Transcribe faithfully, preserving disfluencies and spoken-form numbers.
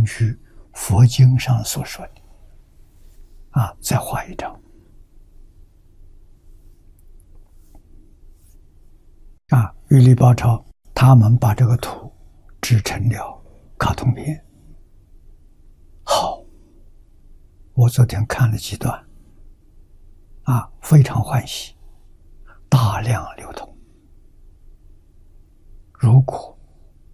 根据佛经上所说的啊，再画一张啊。玉历宝钞他们把这个图制成了卡通片。好，我昨天看了几段啊，非常欢喜，大量流通。如果